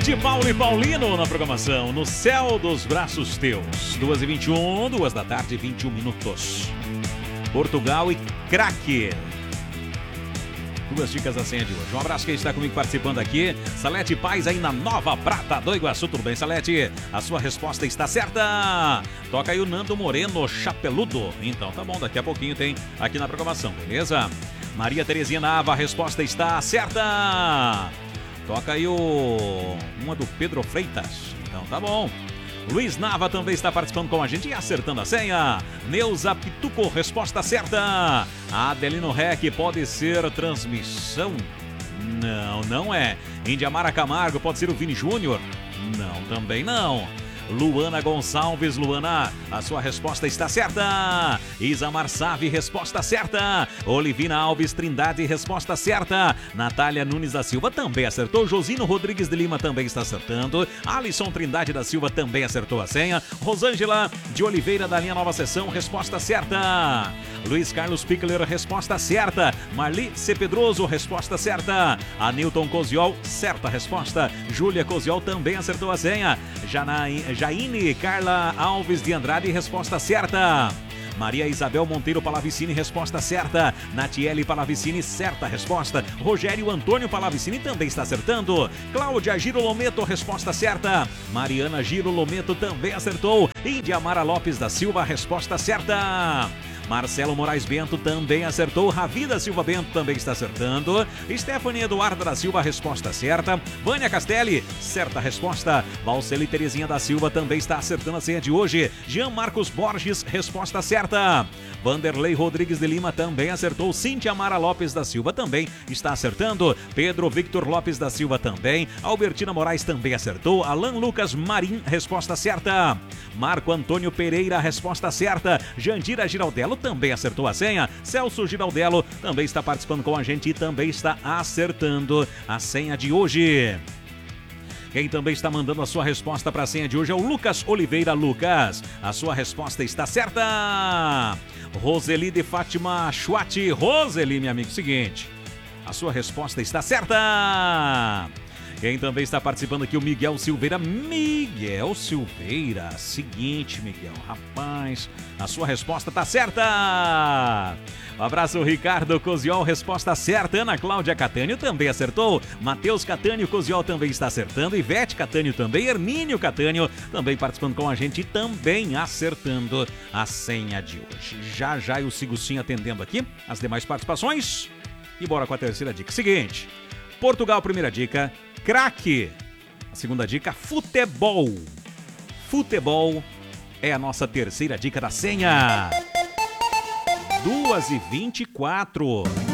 de Paulo e Paulino na programação, no céu dos braços teus. 2h21, 2 da tarde, 21 minutos. Portugal e craque. Duas dicas da senha de hoje. Um abraço quem está comigo participando aqui. Salete Paz aí na Nova Prata do Iguaçu. Tudo bem, Salete? A sua resposta está certa. Toca aí o Nando Moreno, chapeludo. Então tá bom, daqui a pouquinho tem aqui na programação, beleza? Maria Terezinha Nava, a resposta está certa. Toca aí uma do Pedro Freitas. Então tá bom. Luiz Nava também está participando com a gente e acertando a senha. Neuza Pituco, resposta certa. Adelino Rec, pode ser transmissão? Não, não é. Indiamara Camargo, pode ser o Vini Júnior? Não, também não. Luana Gonçalves, Luana, a sua resposta está certa. Isamar Save, resposta certa. Olivina Alves Trindade, resposta certa. Natália Nunes da Silva também acertou. Josino Rodrigues de Lima também está acertando. Alisson Trindade da Silva também acertou a senha. Rosângela de Oliveira da linha Nova Sessão, resposta certa. Luiz Carlos Pickler, resposta certa. Marli C. Pedroso, resposta certa. Anilton Coziol, certa resposta. Júlia Coziol também acertou a senha. Jaine Carla Alves de Andrade, resposta certa. Maria Isabel Monteiro Palavicini, resposta certa. Natiele Palavicini, certa resposta. Rogério Antônio Palavicini também está acertando. Cláudia Giro Lometo, resposta certa. Mariana Giro Lometo também acertou. Indiamara Lopes da Silva, resposta certa. Marcelo Moraes Bento também acertou. Ravida Silva Bento também está acertando. Stephanie Eduardo da Silva, resposta certa. Vânia Castelli, certa resposta. Valceli Terezinha da Silva também está acertando a senha de hoje. Jean Marcos Borges, resposta certa. Vanderlei Rodrigues de Lima também acertou. Cíntia Mara Lopes da Silva também está acertando. Pedro Victor Lopes da Silva também. Albertina Moraes também acertou. Alan Lucas Marim, resposta certa. Marco Antônio Pereira, resposta certa. Jandira Giraldello também acertou a senha. Celso Giraldello também está participando com a gente e também está acertando a senha de hoje. Quem também está mandando a sua resposta para a senha de hoje é o Lucas Oliveira. Lucas, a sua resposta está certa. Roseli de Fátima Chuati. Roseli, minha amiga, seguinte, a sua resposta está certa. Quem também está participando aqui, o Miguel Silveira. Miguel Silveira, seguinte, Miguel, rapaz, a sua resposta está certa. Um abraço, Ricardo Coziol, resposta certa. Ana Cláudia Catânio também acertou. Matheus Catânio Coziol também está acertando. Ivete Catânio também. Hermínio Catânio também participando com a gente e também acertando a senha de hoje. Já já eu sigo sim atendendo aqui as demais participações. E bora com a terceira dica. Seguinte, Portugal, primeira dica, craque. A segunda dica, futebol. Futebol é a nossa terceira dica da senha. 2h24.